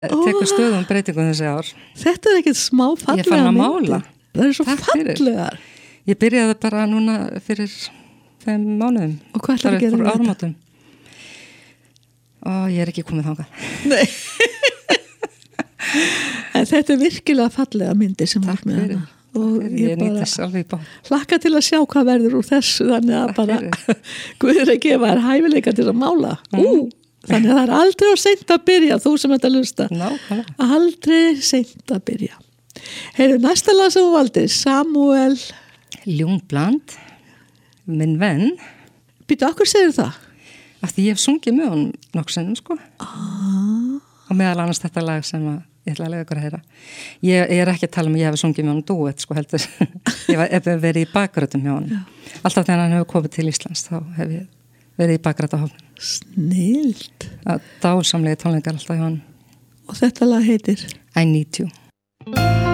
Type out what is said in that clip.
tekur stöðum breytingum þessi ár. Þetta ekkert smá fallega Ég fann að mála. Það svo Takk fyrir. fallegar. Ég byrjaði bara núna fyrir 5 mánuðum. Og hvað ætlarðu að gera með þetta? Og ég ekki komið þangað. Nei. En þetta virkilega fallega myndir sem Takk með fyrir. hana. Og Ég nýtt þess alveg í bát. hlakka til að sjá hvað verður úr þessu, þannig að Takk bara fyrir. Guður að gefa þér hæfileika til að mála. Þannig að það aldrei of seint að byrja, þú sem þetta lusta. Nákvæmlega. Aldrei seint að byrja. Heyrðu, næsta lag sem þú valdir, Samuel. Ljungbland, minn venn, Býtu, okkur segir það? af því ég hef sungið með honum nokkuð sinnum, sko. Og meðal annars þetta lag sem ég ætla að lega ykkur að heyra. Ég er ekki að tala ég hef sungið með honum dúett, sko, heldur. Ég hef verið í bakrötum hjá honum. Alltaf þegar hann hefur komið til Íslands, þá hef ég verið í bakrötahofnum. Snilt. Dásamlega tónleikar alltaf hjá honum. Og þetta lag heitir? I Need You.